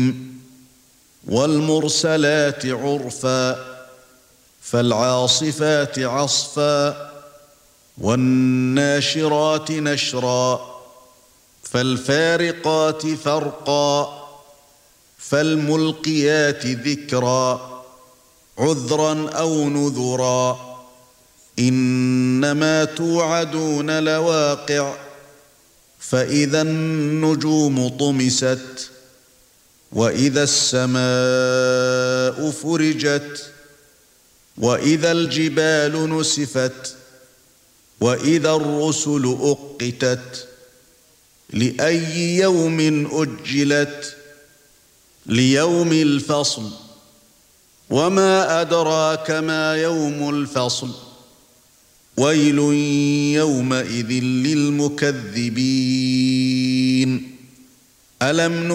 والمرسلات عرفا فالعاصفات عصفا والناشرات نشرا فالفارقات فرقا فالملقيات ذكرا عذرا أو نذرا إنما توعدون لواقع فإذا النجوم طمست وإذا السماء فرجت وإذا الجبال نسفت وإذا الرسل أقتت لأي يوم أجلت ليوم الفصل وما أدراك ما يوم الفصل ويل يومئذ للمكذبين ألم